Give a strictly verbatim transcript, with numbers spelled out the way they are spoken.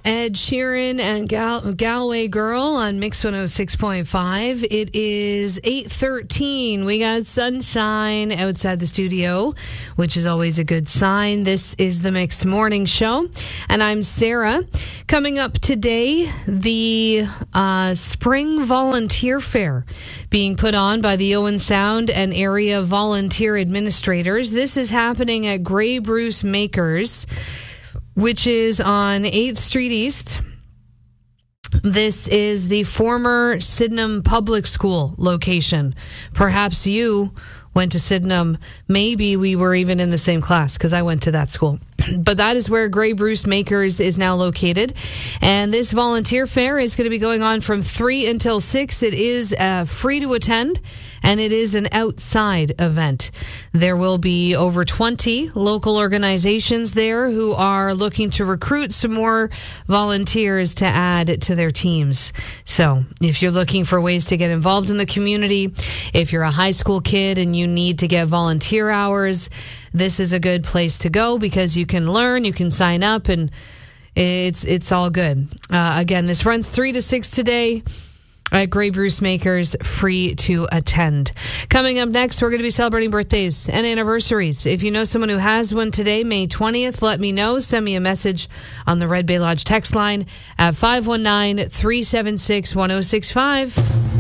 Ed Sheeran and Gal- Galway Girl on Mix one oh six point five. It is eight thirteen. We got sunshine outside the studio, which is always a good sign. This is the Mixed Morning Show, and I'm Sarah. Coming up today, the uh, Spring Volunteer Fair being put on by the Owen Sound and Area Volunteer Administrators. This is happening at Grey Bruce Makers, which is on eighth Street East. This is the former Sydenham Public School location. Perhaps you went to Sydenham. Maybe we were even in the same class because I went to that school. But that is where Grey Bruce Makers is now located. And this volunteer fair is going to be going on from three until six. It is uh, free to attend, and it is an outside event. There will be over twenty local organizations there who are looking to recruit some more volunteers to add to their teams. So if you're looking for ways to get involved in the community, if you're a high school kid and you need to get volunteer hours, this is a good place to go because you can learn, you can sign up, and it's it's all good. Uh, again, this runs three to six today at Grey Bruce Makers, free to attend. Coming up next, we're going to be celebrating birthdays and anniversaries. If you know someone who has one today, May twentieth, let me know. Send me a message on the Red Bay Lodge text line at five one nine, three seven six, one oh six five.